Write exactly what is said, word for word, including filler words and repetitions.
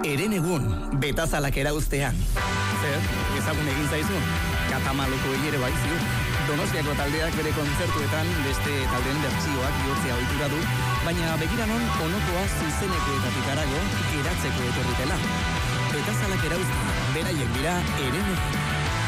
eren egun, betazalak erauztean. Zer, ezagun egin zaizu? Katamaloko ere bai ziur. Donostiako taldeak bere kontzertuetan beste taldeen bertsioak bihurtzea ohitura du, baina begiranon onokoa zuzenekoetatik harago geratzeko etorritela. Betazalak erauztean, beraiek dira eren egun.